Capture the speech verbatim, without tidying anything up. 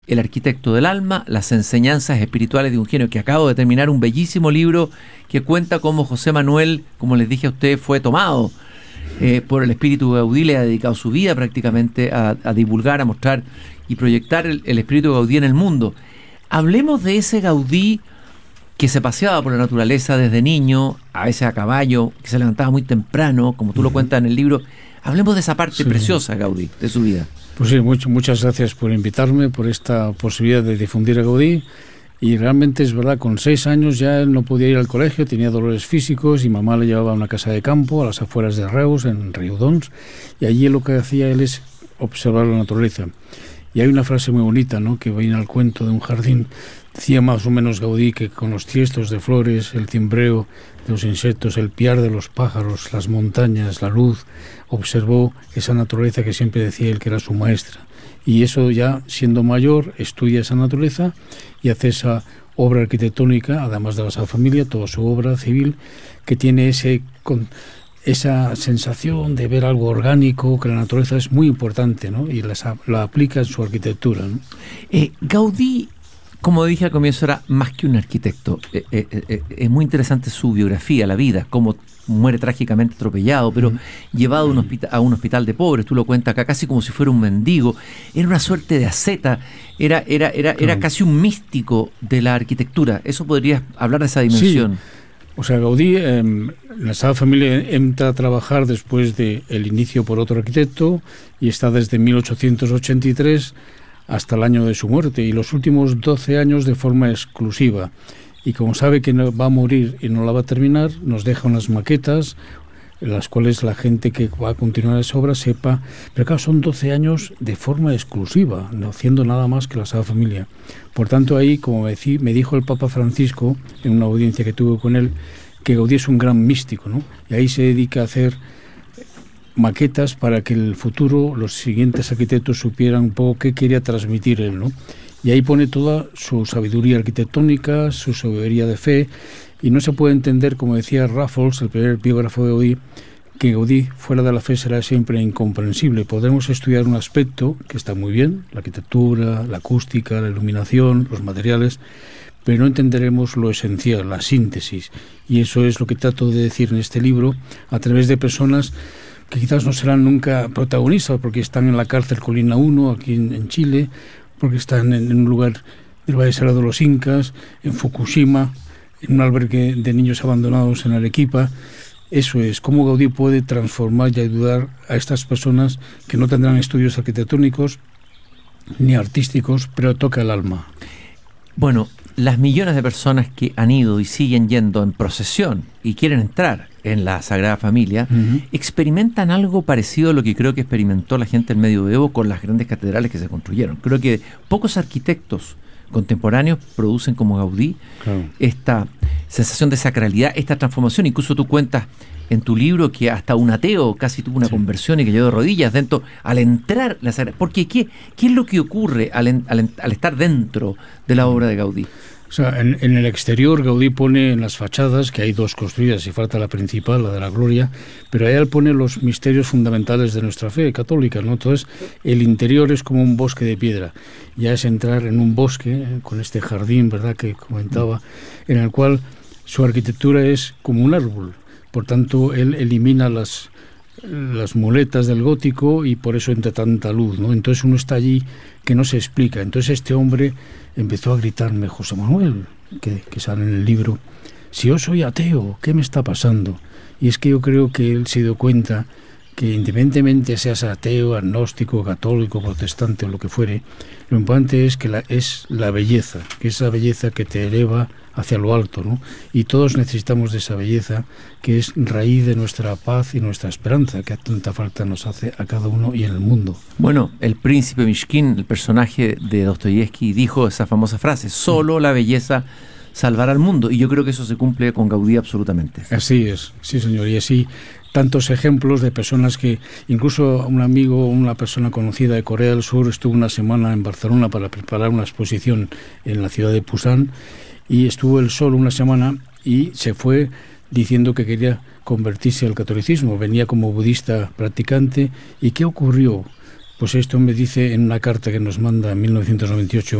El arquitecto del alma, las enseñanzas espirituales de un genio, que acabo de terminar un bellísimo libro que cuenta cómo José Manuel, como les dije a ustedes, fue tomado eh, por el espíritu Gaudí, le ha dedicado su vida prácticamente a, a divulgar, a mostrar y proyectar el, el espíritu Gaudí en el mundo. Hablemos de ese Gaudí que se paseaba por la naturaleza desde niño, a veces a caballo, que se levantaba muy temprano, como tú lo cuentas en el libro. Hablemos de esa parte sí. preciosa, Gaudí, de su vida. Pues sí, mucho, muchas gracias por invitarme, por esta posibilidad de difundir a Gaudí. Y realmente es verdad, con seis años ya él no podía ir al colegio, tenía dolores físicos y mamá le llevaba a una casa de campo a las afueras de Reus, en Riudons, y allí lo que hacía él es observar la naturaleza. Y hay una frase muy bonita, ¿no?, que viene al cuento de un jardín. Decía más o menos Gaudí que con los tiestos de flores, el cimbreo de los insectos, el piar de los pájaros, las montañas, la luz, observó esa naturaleza que siempre decía él que era su maestra. Y eso ya siendo mayor estudia esa naturaleza y hace esa obra arquitectónica, además de la Sagrada Familia, toda su obra civil, que tiene ese con, esa sensación de ver algo orgánico, que la naturaleza es muy importante, ¿no?, y la, la aplica en su arquitectura, ¿no? Eh, Gaudí, como dije al comienzo, era más que un arquitecto. Eh, eh, eh, es muy interesante su biografía, la vida, cómo muere trágicamente atropellado, pero mm. llevado a un, hospital, a un hospital de pobres, tú lo cuentas acá, casi como si fuera un mendigo. Era una suerte de asceta, era, era, era, claro. era casi un místico de la arquitectura. ¿Eso podrías hablar de esa dimensión? Sí. O sea, Gaudí, eh, la Sagrada Familia entra a trabajar después del inicio por otro arquitecto y está desde mil ochocientos ochenta y tres hasta el año de su muerte, y los últimos doce años de forma exclusiva. Y como sabe que no va a morir y no la va a terminar, nos deja unas maquetas en las cuales la gente que va a continuar esa obra sepa, pero claro, son doce años de forma exclusiva, no haciendo nada más que la Sagrada Familia. Por tanto, ahí, como me, decí, me dijo el Papa Francisco en una audiencia que tuve con él, que Gaudí es un gran místico, ¿no? Y ahí se dedica a hacer maquetas para que en el futuro los siguientes arquitectos supieran un poco qué quería transmitir él, ¿no? Y ahí pone toda su sabiduría arquitectónica, su sabiduría de fe, y no se puede entender, como decía Raffles, el primer biógrafo de Gaudí, que Gaudí fuera de la fe será siempre incomprensible. Podemos estudiar un aspecto que está muy bien, la arquitectura, la acústica, la iluminación, los materiales, pero no entenderemos lo esencial, la síntesis, y eso es lo que trato de decir en este libro a través de personas que quizás no serán nunca protagonistas porque están en la cárcel Colina uno, aquí en, en Chile, porque están en, en un lugar del Valle Sagrado de los Incas, en Fukushima, en un albergue de niños abandonados en Arequipa. Eso es, cómo Gaudí puede transformar y ayudar a estas personas que no tendrán estudios arquitectónicos ni artísticos, pero toca el alma. Bueno, las millones de personas que han ido y siguen yendo en procesión y quieren entrar en la Sagrada Familia, uh-huh. experimentan algo parecido a lo que creo que experimentó la gente del Medioevo con las grandes catedrales que se construyeron. Creo que pocos arquitectos contemporáneos producen como Gaudí claro. esta sensación de sacralidad, esta transformación. Incluso tú cuentas en tu libro que hasta un ateo casi tuvo una sí. conversión y que quedó de rodillas dentro al entrar la Sagrada. Porque ¿qué, qué es lo que ocurre al, al, al estar dentro de la obra de Gaudí? O sea, en, en el exterior Gaudí pone en las fachadas, que hay dos construidas y falta la principal, la de la Gloria, pero ahí él pone los misterios fundamentales de nuestra fe católica, ¿no? Entonces, el interior es como un bosque de piedra. Ya es entrar en un bosque, eh, con este jardín, ¿verdad?, que comentaba, en el cual su arquitectura es como un árbol. Por tanto, él elimina las, las muletas del gótico y por eso entra tanta luz, ¿no? Entonces uno está allí que no se explica. Entonces este hombre empezó a gritarme, José Manuel, que, que sale en el libro, si yo soy ateo, ¿qué me está pasando? Y es que yo creo que él se dio cuenta que independientemente seas ateo, agnóstico, católico, protestante o lo que fuere, lo importante es que la, es la belleza, que es la belleza que te eleva hacia lo alto, ¿no? Y todos necesitamos de esa belleza que es raíz de nuestra paz y nuestra esperanza, que tanta falta nos hace a cada uno y en el mundo. Bueno, el príncipe Mishkin, el personaje de Dostoyevsky, dijo esa famosa frase, solo la belleza salvará al mundo, y yo creo que eso se cumple con Gaudí absolutamente. Así es, sí señor, y así tantos ejemplos de personas que, incluso un amigo, una persona conocida de Corea del Sur, estuvo una semana en Barcelona para preparar una exposición en la ciudad de Pusan, y estuvo él solo una semana y se fue diciendo que quería convertirse al catolicismo, venía como budista practicante. ¿Y qué ocurrió? Pues este hombre dice en una carta que nos manda en mil novecientos noventa y ocho